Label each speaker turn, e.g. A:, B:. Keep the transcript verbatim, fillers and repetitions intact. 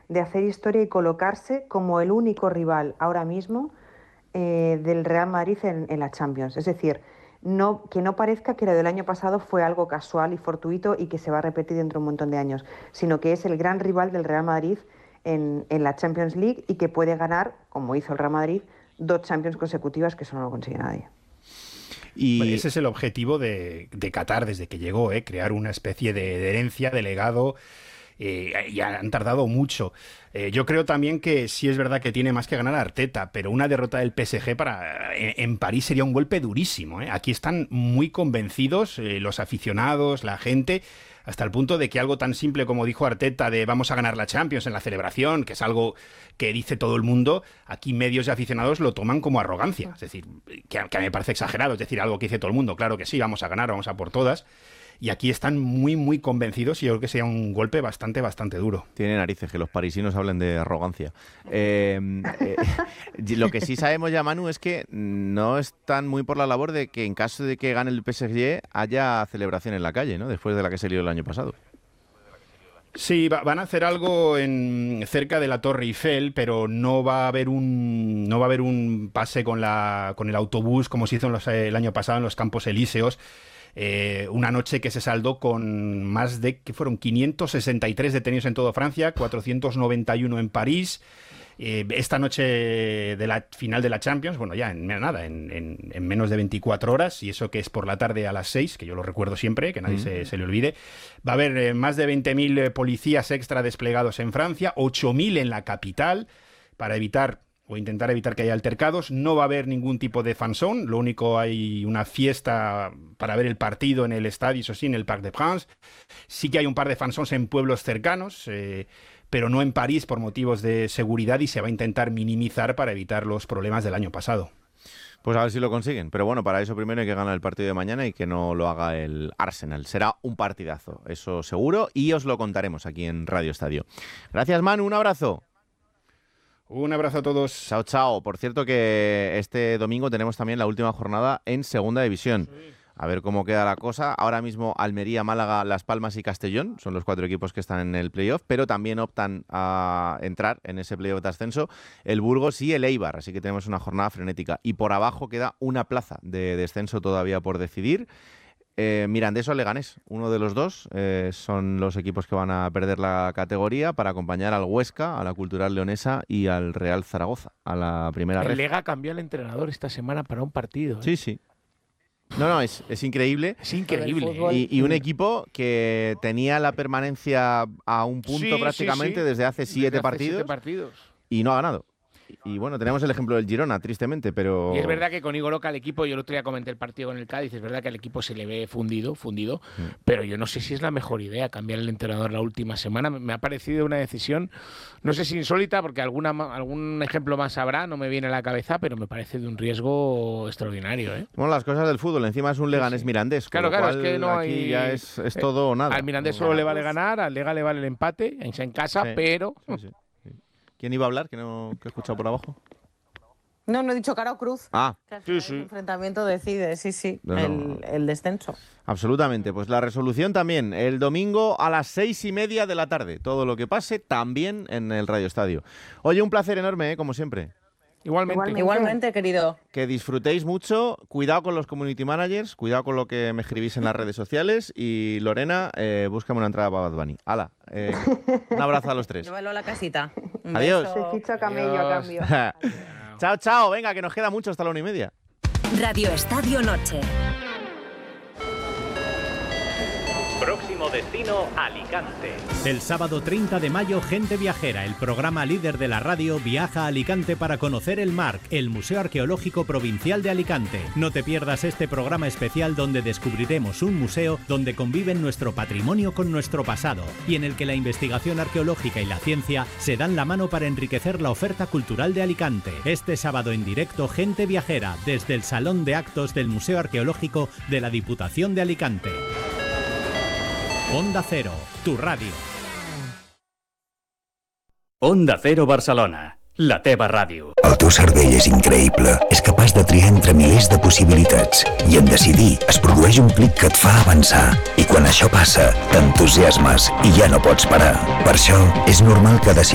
A: de hacer historia y colocarse como el único rival ahora mismo eh, del Real Madrid en, en la Champions. Es decir, no, que no parezca que lo del año pasado fue algo casual y fortuito y que se va a repetir dentro de un montón de años, sino que es el gran rival del Real Madrid en, en la Champions League y que puede ganar, como hizo el Real Madrid, dos Champions consecutivas, que eso no lo consigue nadie.
B: Y bueno, ese es el objetivo de, de Qatar desde que llegó, ¿eh? Crear una especie de, de herencia, de legado, eh, y han tardado mucho. Eh, yo creo también que sí es verdad que tiene más que ganar Arteta, pero una derrota del P S G para, en, en París sería un golpe durísimo, ¿eh? Aquí están muy convencidos eh, los aficionados, la gente, hasta el punto de que algo tan simple como dijo Arteta de vamos a ganar la Champions en la celebración, que es algo que dice todo el mundo, aquí medios y aficionados lo toman como arrogancia. Es decir, que a, que a mí me parece exagerado, es decir, algo que dice todo el mundo, claro que sí, vamos a ganar, vamos a por todas. Y aquí están muy, muy convencidos y yo creo que sería un golpe bastante, bastante duro.
C: Tiene narices que los parisinos hablen de arrogancia. Eh, eh, lo que sí sabemos ya, Manu, es que no están muy por la labor de que en caso de que gane el P S G haya celebración en la calle, ¿no? Después de la que se lió el año pasado.
B: Sí, va, van a hacer algo en, cerca de la Torre Eiffel, pero no va a haber un no va a haber un pase con la con el autobús como se hizo en los, el año pasado en los Campos Elíseos. Eh, una noche que se saldó con más de, que fueron quinientos sesenta y tres detenidos en toda Francia, cuatrocientos noventa y uno en París. Eh, esta noche de la final de la Champions, bueno, ya en nada, en, en, en menos de veinticuatro horas, y eso que es por la tarde a las seis, que yo lo recuerdo siempre, que nadie mm. se, se le olvide, va a haber eh, más de veinte mil eh, policías extra desplegados en Francia, ocho mil en la capital, para evitar o intentar evitar que haya altercados. No va a haber ningún tipo de fanzone, lo único hay una fiesta para ver el partido en el estadio, eso sí, en el Parc des Princes. Sí que hay un par de fanzones en pueblos cercanos, eh, pero no en París por motivos de seguridad, y se va a intentar minimizar para evitar los problemas del año pasado.
C: Pues a ver si lo consiguen, pero bueno, para eso primero hay que ganar el partido de mañana y que no lo haga el Arsenal. Será un partidazo, eso seguro, y os lo contaremos aquí en Radio Estadio. Gracias, Manu, un abrazo.
B: Un abrazo a todos.
C: Chao, chao. Por cierto que este domingo tenemos también la última jornada en Segunda División. A ver cómo queda la cosa. Ahora mismo Almería, Málaga, Las Palmas y Castellón son los cuatro equipos que están en el playoff, pero también optan a entrar en ese playoff de ascenso el Burgos y el Eibar, así que tenemos una jornada frenética. Y por abajo queda una plaza de descenso todavía por decidir. Eh, Mirandés o Leganés, uno de los dos, eh, son los equipos que van a perder la categoría para acompañar al Huesca, a la Cultural Leonesa y al Real Zaragoza, a la primera red.
D: El Lega cambió el entrenador esta semana para un partido, ¿eh?
C: Sí, sí. No, no, es, es increíble.
D: Es increíble.
C: Y, y un equipo que tenía la permanencia a un punto sí, prácticamente sí, sí. desde hace siete,
D: desde hace
C: partidos,
D: siete partidos
C: y no ha ganado. Y bueno, tenemos el ejemplo del Girona, tristemente, pero...
D: Y es verdad que con Igor Oca el equipo, yo el otro día comenté el partido con el Cádiz, es verdad que al equipo se le ve fundido, fundido, mm. pero yo no sé si es la mejor idea cambiar el entrenador la última semana. Me ha parecido una decisión, no sé si insólita, porque alguna, algún ejemplo más habrá, no me viene a la cabeza, pero me parece de un riesgo extraordinario, ¿eh?
C: Bueno, las cosas del fútbol, encima es un Leganés sí. Mirandés.
D: Claro, claro, es que no
C: aquí
D: hay...
C: ya es, es todo o nada.
D: Al Mirandés solo le vale ganar, al Lega le vale el empate, en casa, sí. pero...
C: Sí, sí, sí. ¿Quién iba a hablar? Que no que he escuchado por abajo.
A: No, no he dicho Cara o Cruz.
C: Ah,
A: sí, sí. El enfrentamiento decide, sí, sí, no, el, el descenso.
C: Absolutamente. Pues la resolución también, el domingo a las seis y media de la tarde. Todo lo que pase también en el Radio Estadio. Oye, un placer enorme, ¿eh? Como siempre.
D: Igualmente.
A: Igualmente. Igualmente, querido.
C: Que disfrutéis mucho. Cuidado con los community managers, cuidado con lo que me escribís en las redes sociales. Y Lorena, eh, búscame una entrada para Bad Bunny. Hala, eh, un abrazo a los tres.
A: Llévalo a la casita. Un
C: Adiós.
A: Beso. Se ficha camello a cambio.
C: Chao, chao. Venga, que nos queda mucho hasta la una y media.
E: Radio Estadio Noche.
F: Próximo destino, Alicante.
G: El sábado treinta de mayo, Gente Viajera, el programa líder de la radio, viaja a Alicante para conocer el M A R C, el Museo Arqueológico Provincial de Alicante. No te pierdas este programa especial donde descubriremos un museo donde conviven nuestro patrimonio con nuestro pasado y en el que la investigación arqueológica y la ciencia se dan la mano para enriquecer la oferta cultural de Alicante. Este sábado en directo, Gente Viajera, desde el Salón de Actos del Museo Arqueológico de la Diputación de Alicante. Onda Cero, tu radio.
H: Onda Cero Barcelona, la teva ràdio.
I: El teu cervell és increïble. És capaç de triar entre milers de possibilitats. I en decidir es produeix un clic que et fa avançar. I quan això passa, t'entusiasmes i ja no pots parar. Per això és normal que decidis